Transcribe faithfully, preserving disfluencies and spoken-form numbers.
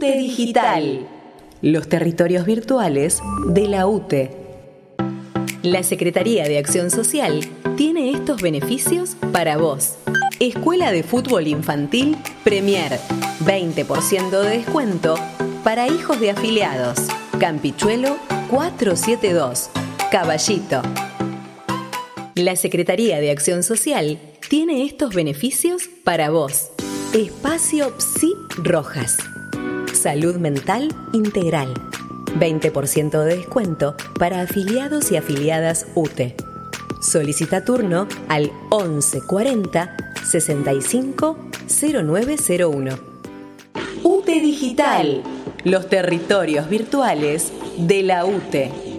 U T E Digital, los territorios virtuales de la U T E. La Secretaría de Acción Social tiene estos beneficios para vos. Escuela de Fútbol Infantil Premier, veinte por ciento de descuento para hijos de afiliados. Campichuelo cuatrocientos setenta y dos, Caballito. La Secretaría de Acción Social tiene estos beneficios para vos. Espacio Psi Rojas. Salud mental integral. veinte por ciento de descuento para afiliados y afiliadas U T E. Solicita turno al once cuarenta sesenta y cinco cero nueve cero uno. U T E Digital, los territorios virtuales de la U T E.